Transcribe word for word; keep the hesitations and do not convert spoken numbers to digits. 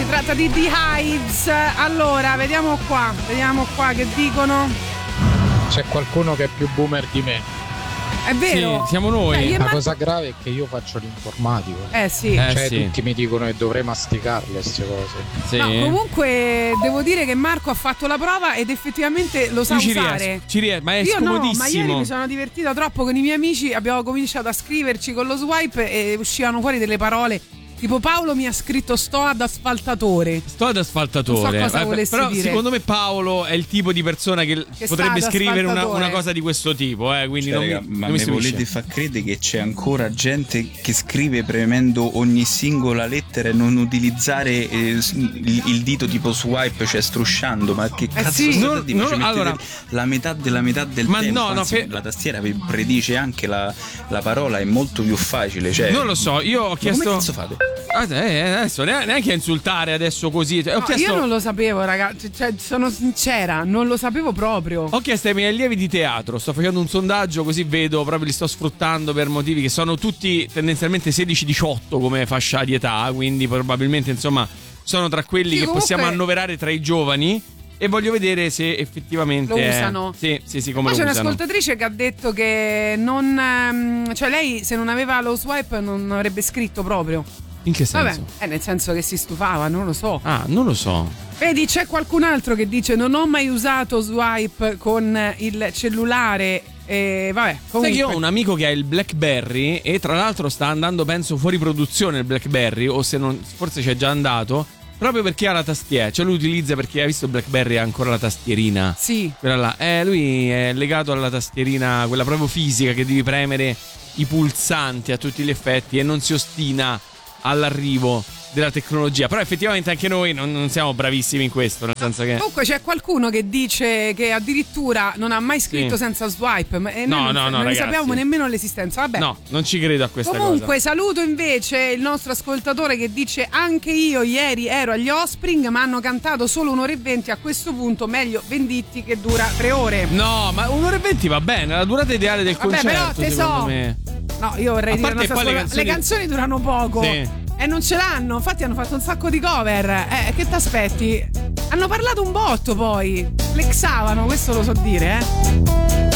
si tratta di The Hives. Allora, vediamo qua, vediamo qua che dicono. C'è qualcuno che è più boomer di me. È vero. Sì, siamo noi. La Mar- cosa grave è che io faccio l'informatico. Eh sì. Eh, Cioè sì. tutti mi dicono che dovrei masticarle queste cose. Sì. No, comunque devo dire che Marco ha fatto la prova ed effettivamente lo sa Tu ci usare. riesci, ci riesci, ma è Io no, scomodissimo. ma ieri mi sono divertita troppo con i miei amici, abbiamo cominciato a scriverci con lo swipe e uscivano fuori delle parole tipo Paolo mi ha scritto sto ad asfaltatore. Sto ad asfaltatore. Non so cosa Vabbè, volessi però dire. secondo me Paolo è il tipo di persona che, Che potrebbe sta ad scrivere una, asfaltatore. una cosa di questo tipo, eh, quindi Cioè, non raga, mi, ma non mi mi stupisce. volete far credere che c'è ancora gente che scrive premendo ogni singola lettera e non utilizzare eh, il, il dito tipo swipe, cioè strusciando? Ma che cazzo sì. state Non- a dire? non- Ci mettete allora- la metà della metà del Ma tempo, no, no, anzi, fe- la tastiera vi predice anche la, la parola, è molto più facile, cioè, Non lo so, io ho ma chiesto. come cazzo fate? Ah, eh, adesso neanche neanche a insultare adesso così. Ho No, chiesto. io non lo sapevo, ragazzi, cioè sono sincera, non lo sapevo proprio. Ho chiesto ai miei allievi di teatro, sto facendo un sondaggio così vedo, proprio li sto sfruttando per motivi che sono tutti tendenzialmente sedici diciotto come fascia di età, quindi probabilmente insomma sono tra quelli Sì, che comunque- possiamo annoverare tra i giovani e voglio vedere se effettivamente Lo è- usano. Sì, sì, sì, come Poi lo c'è usano. un'ascoltatrice che ha detto che non. ehm, Cioè, lei se non aveva lo swipe non avrebbe scritto proprio. In che Vabbè, senso? è nel senso che si stufava, non lo so. Ah, non lo so. Vedi, c'è qualcun altro che dice: non ho mai usato swipe con il cellulare. E vabbè, comunque. Sai che io ho un amico che ha il BlackBerry e tra l'altro sta andando penso fuori produzione il BlackBerry o se non forse c'è già andato proprio perché ha la tastiera, cioè lui utilizza perché ha visto il BlackBerry ha ancora la tastierina. Sì. Quella là. Eh, lui è legato alla tastierina, quella proprio fisica che devi premere i pulsanti a tutti gli effetti e non si ostina all'arrivo della tecnologia. Però effettivamente anche noi non, non siamo bravissimi in questo, nel senso che Comunque c'è qualcuno che dice che addirittura non ha mai scritto Sì. senza swipe. Ma e No, noi non, no, no, non ne ragazzi. sappiamo nemmeno l'esistenza. Vabbè. no, non ci credo a questa Comunque cosa. saluto invece il nostro ascoltatore che dice: anche io ieri ero agli Offspring ma hanno cantato solo un'ora e venti. A questo punto meglio Venditti che dura tre ore. No, ma un'ora e venti va bene, la durata ideale del Vabbè, concerto però te secondo so. me. No, io vorrei A dire parte una poi le cosa, canzoni- le canzoni durano poco. Sì. E non ce l'hanno, infatti hanno fatto un sacco di cover. Eh, che t'aspetti? Hanno parlato un botto poi. Flexavano, questo lo so dire, eh.